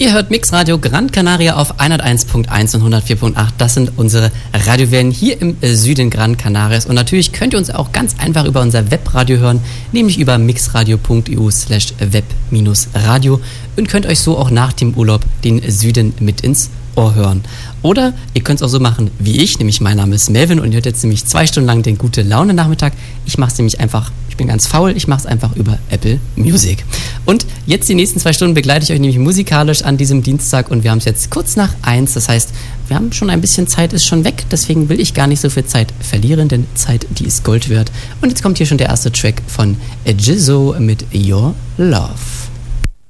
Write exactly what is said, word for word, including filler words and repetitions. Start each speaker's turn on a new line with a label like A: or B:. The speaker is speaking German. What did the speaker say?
A: Ihr hört Mixradio Gran Canaria auf hunderteins Punkt eins und hundertvier Punkt acht. Das sind unsere Radiowellen hier im Süden Gran Canarias. Und natürlich könnt ihr uns auch ganz einfach über unser Webradio hören, nämlich über mixradio.eu slash web-radio und könnt euch so auch nach dem Urlaub den Süden mit ins Ohr hören. Oder ihr könnt es auch so machen wie ich, nämlich mein Name ist Melvin und ihr hört jetzt nämlich zwei Stunden lang den Gute-Laune-Nachmittag. Ich mache es nämlich einfach, ich bin ganz faul, ich mache es einfach über Apple Music. Und jetzt die nächsten zwei Stunden begleite ich euch nämlich musikalisch an diesem Dienstag und wir haben es jetzt kurz nach eins, das heißt, wir haben schon ein bisschen Zeit, ist schon weg, deswegen will ich gar nicht so viel Zeit verlieren, denn Zeit, die ist Gold wert. Und jetzt kommt hier schon der erste Track von Jizzo mit Your Love.